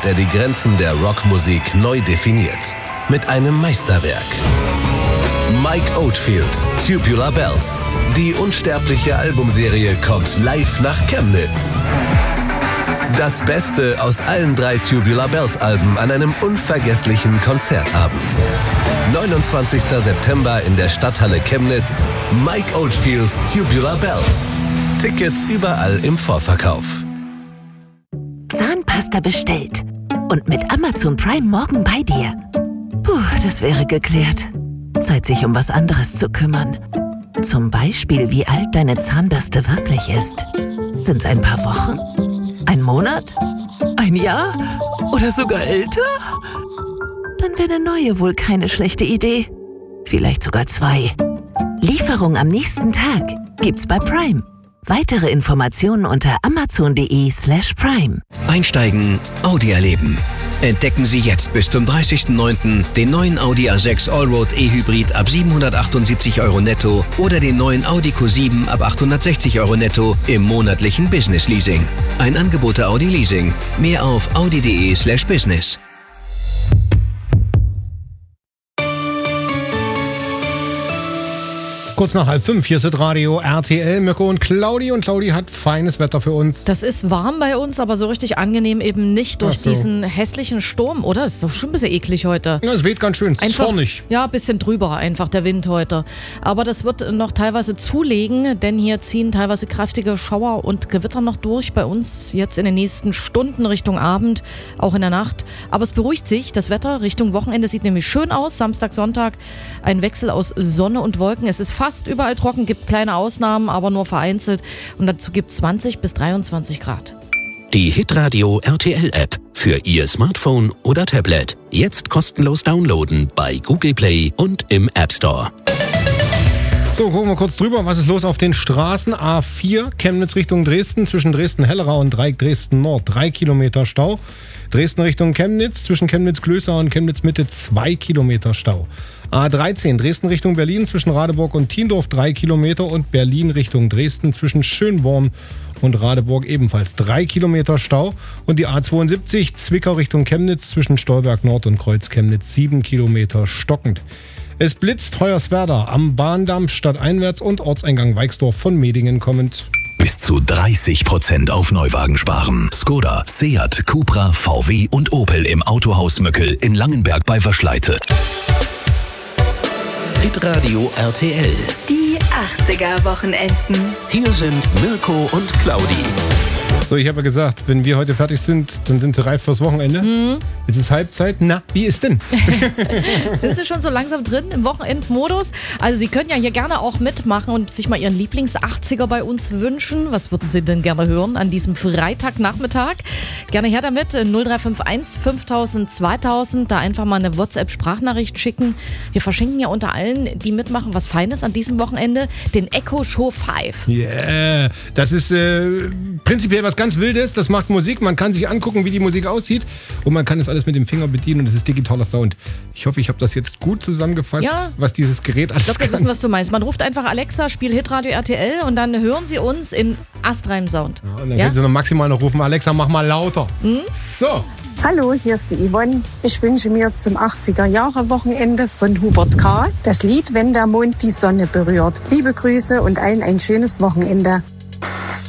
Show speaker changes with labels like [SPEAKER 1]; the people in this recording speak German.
[SPEAKER 1] hat er die Grenzen der Rockmusik neu definiert. Mit einem Meisterwerk. Mike Oldfield, Tubular Bells. Die unsterbliche Albumserie kommt live nach Chemnitz. Das Beste aus allen 3 Tubular Bells Alben an einem unvergesslichen Konzertabend. 29. September in der Stadthalle Chemnitz. Mike Oldfields Tubular Bells. Tickets überall im Vorverkauf.
[SPEAKER 2] Zahnpasta bestellt. Und mit Amazon Prime morgen bei dir. Puh, das wäre geklärt. Zeit, sich um was anderes zu kümmern. Zum Beispiel, wie alt deine Zahnbürste wirklich ist. Sind's ein paar Wochen? Ein Monat? Ein Jahr? Oder sogar älter? Dann wäre eine neue wohl keine schlechte Idee. Vielleicht sogar 2. Lieferung am nächsten Tag gibt's bei Prime. Weitere Informationen unter amazon.de/prime.
[SPEAKER 3] Einsteigen, Audi erleben. Entdecken Sie jetzt bis zum 30.09. den neuen Audi A6 Allroad E-Hybrid ab 778 € netto oder den neuen Audi Q7 ab 860 € netto im monatlichen Business Leasing. Ein Angebot der Audi Leasing. Mehr auf audi.de/business.
[SPEAKER 4] Kurz nach 4:30, hier ist Radio RTL, Mirko und Claudi. Und Claudi hat feines Wetter für uns.
[SPEAKER 5] Das ist warm bei uns, aber so richtig angenehm eben nicht durch diesen hässlichen Sturm, oder? Das ist doch schon ein bisschen eklig heute.
[SPEAKER 4] Ja, es weht ganz schön, es ist zornig.
[SPEAKER 5] Ja, ein bisschen drüber einfach der Wind heute. Aber das wird noch teilweise zulegen, denn hier ziehen teilweise kräftige Schauer und Gewitter noch durch. Bei uns jetzt in den nächsten Stunden Richtung Abend, auch in der Nacht. Aber es beruhigt sich, das Wetter Richtung Wochenende sieht nämlich schön aus. Samstag, Sonntag ein Wechsel aus Sonne und Wolken. Es ist fast überall trocken, gibt kleine Ausnahmen, aber nur vereinzelt. Und dazu gibt es 20 bis 23 Grad.
[SPEAKER 6] Die Hitradio RTL App für Ihr Smartphone oder Tablet. Jetzt kostenlos downloaden bei Google Play und im App Store.
[SPEAKER 4] So, gucken wir kurz drüber. Was ist los auf den Straßen? A4, Chemnitz Richtung Dresden, zwischen Dresden-Hellerau und Dreieck Dresden-Nord, 3 Kilometer Stau. Dresden Richtung Chemnitz, zwischen Chemnitz-Glösau und Chemnitz-Mitte 2 Kilometer Stau. A13, Dresden Richtung Berlin, zwischen Radeburg und Thiendorf 3 Kilometer und Berlin Richtung Dresden, zwischen Schönborn und Radeburg ebenfalls 3 Kilometer Stau. Und die A72, Zwickau Richtung Chemnitz, zwischen Stolberg Nord und Kreuz Chemnitz 7 Kilometer stockend. Es blitzt Hoyerswerda am Bahndamm stadteinwärts und Ortseingang Weixdorf von Medingen kommend.
[SPEAKER 7] Bis zu 30% auf Neuwagen sparen. Skoda, Seat, Cupra, VW und Opel im Autohaus Möckel in Langenberg bei Waschleite.
[SPEAKER 6] Hitradio RTL.
[SPEAKER 8] Die 80er-Wochenenden.
[SPEAKER 6] Hier sind Mirko und Claudi.
[SPEAKER 4] So, ich habe ja gesagt, wenn wir heute fertig sind, dann sind sie reif fürs Wochenende. Jetzt ist Halbzeit. Na, wie ist denn?
[SPEAKER 5] Sind Sie schon so langsam drin im Wochenendmodus? Also Sie können ja hier gerne auch mitmachen und sich mal Ihren Lieblings-80er bei uns wünschen. Was würden Sie denn gerne hören an diesem Freitagnachmittag? Gerne her damit, 0351 5000 2000. Da einfach mal eine WhatsApp-Sprachnachricht schicken. Wir verschenken ja unter allen, die mitmachen, was Feines an diesem Wochenende. Den Echo Show 5.
[SPEAKER 4] Yeah, das ist prinzipiell was ganz Wildes. Das macht Musik. Man kann sich angucken, wie die Musik aussieht. Und man kann das alles mit dem Finger bedienen. Und es ist digitaler Sound. Ich hoffe, ich habe das jetzt gut zusammengefasst, was dieses Gerät alles kann.
[SPEAKER 5] Ich glaube, wir wissen, was du meinst. Man ruft einfach Alexa, spiel Hitradio RTL und dann hören Sie uns in astreinem Sound.
[SPEAKER 4] Ja, und dann können Sie noch maximal noch rufen, Alexa, mach mal lauter. So.
[SPEAKER 9] Hallo, hier ist die Yvonne. Ich wünsche mir zum 80er-Jahre-Wochenende von Hubert K. das Lied Wenn der Mond die Sonne berührt. Liebe Grüße und allen ein schönes Wochenende.